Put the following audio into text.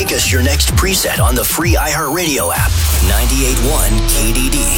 Make us your next preset on the free iHeartRadio app. 98.1 KDD.